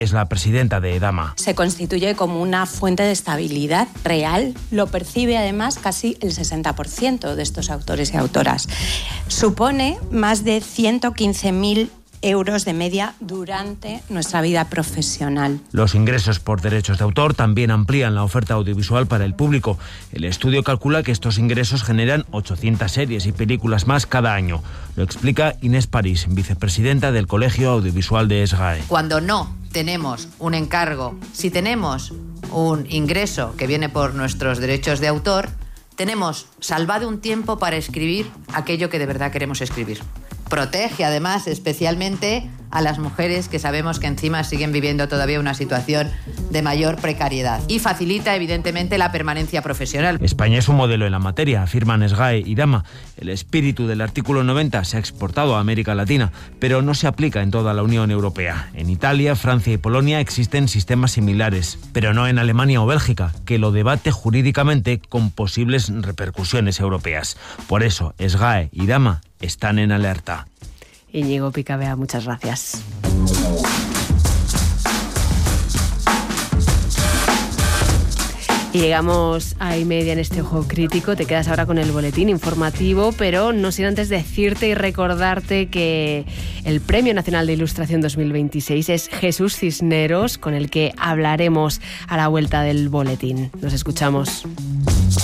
es la presidenta de EDAMA. Se constituye como una fuente de estabilidad real. Lo percibe además casi el 60% de estos autores y autoras. Supone más de 115.000 euros de media durante nuestra vida profesional. Los ingresos por derechos de autor también amplían la oferta audiovisual para el público. El estudio calcula que estos ingresos generan 800 series y películas más cada año. Lo explica Inés París, vicepresidenta del Colegio Audiovisual de SGAE. Cuando no tenemos un encargo, si tenemos un ingreso que viene por nuestros derechos de autor, tenemos salvado un tiempo para escribir aquello que de verdad queremos escribir. Protege además especialmente a las mujeres que sabemos que encima siguen viviendo todavía una situación de mayor precariedad y facilita evidentemente la permanencia profesional. España es un modelo en la materia, afirman SGAE y EDAMA. El espíritu del artículo 90 se ha exportado a América Latina, pero no se aplica en toda la Unión Europea. En Italia, Francia y Polonia existen sistemas similares, pero no en Alemania o Bélgica, que lo debate jurídicamente con posibles repercusiones europeas. Por eso, SGAE y EDAMA están en alerta. Íñigo Picabea, muchas gracias. Y llegamos a 1:30 en este Ojo Crítico. Te quedas ahora con el boletín informativo, pero no sin antes decirte y recordarte que el Premio Nacional de Ilustración 2026 es Jesús Cisneros, con el que hablaremos a la vuelta del boletín. Nos escuchamos.